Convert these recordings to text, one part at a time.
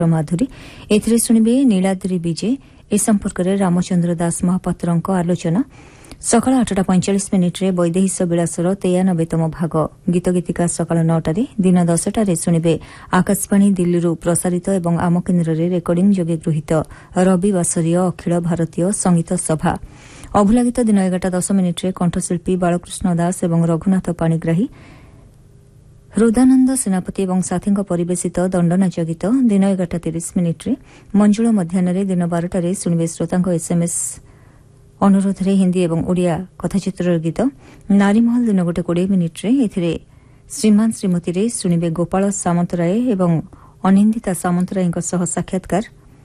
माधुरी एथिरे शुणिबे नीलाद्री विजे ए संपर्क में रामचंद्र दास महापात्र आलोचना सकाळ 8:45 वैदेहिश विलासर 93तम भाग गीतगीतिका सकाळ 9टारे दिन 10टारे शुणिबे आकाशवाणी दिल्ली प्रसारित एवं आम केन्द्र में रेकर्डिंग जोगे गृहीत रविवासरीय अखिल भारतीय संगीत सभा अभुला गीत दिन 11:10 कंठशिल्पी बालकृष्ण दास एवं रघुनाथ पाणिग्राही हृदानंद सेनापति और साथी परिवेशित दंडनाच गीत दिन 11:30 मंजुल मध्याह्न दिन 12टारे शुणिबे श्रोता एसएमएस अनुरोध रे हिंदी और ओडिया कथाचित्र गीत नारीमहल दिन 1:20 श्रीमान श्रीमती रे शुणिबे गोपाल सामंतराय और अनिंदिता सामंतराय साक्षात्कार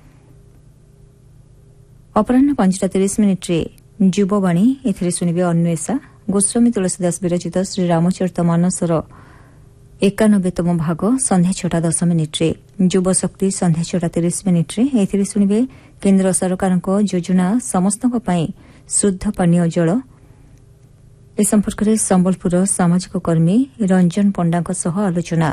अपराह 5:30 युववाणी एथिरे शुणिबे अन्वेषा गोस्वामी तुलसीदास विरचित श्री रामचरित मानसर 91तम भाग संध्या 6:10 युवशक्ति संध्या 6:30 एथिरे शुणिबे केन्द्र सरकार योजना समस्त शुद्ध पानीय जल ए संपर्क में संबलपुर सामाजिक कर्मी रंजन पंडा आलोचना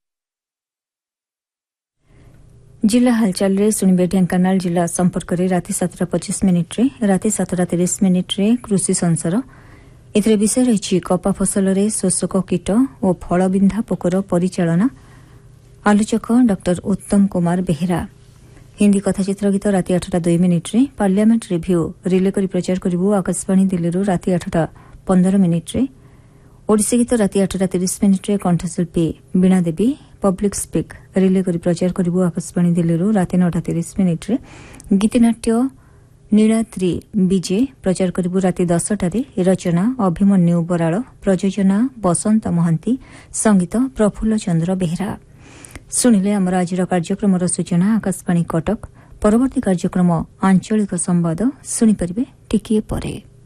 जिला हालचाल रे शुणिबे ढेंकानाल जिला संपर्क में राति 7:25 राति 7:30 कृषि संसार एथिरे विषय रही कपा फसल में शोषक कीट और फलबिंधा पोकर परिचालना आलोचक डॉ उत्तम कुमार बेहेरा हिंदी कथाचित्र गीत राति 8:02 पार्लियामेंट रिव्यू रिले करी प्रचार करिबु आकाशवाणी दिल्ली राति 8:15 ओडिसी गीत राति 8:30 कंठशिल्पी बीणा देवी पब्लिक स्पीक रिले करी प्रचार करिबु आकाशवाणी दिल्ली राति 9:30 गीतनाट्य नीलाद्री विजे प्रचार करिबु राति 10टारे रचना अभिमन्यु बराळ प्रयोजना बसंत महांती संगीत प्रफुल्ल चंद्र बेहेरा शुणिले आमर आज कार्यक्रम सूचना आकाशवाणी कटक परवर्ती कार्यक्रम आंचलिक संवाद शुणिपारे टिकिए परे।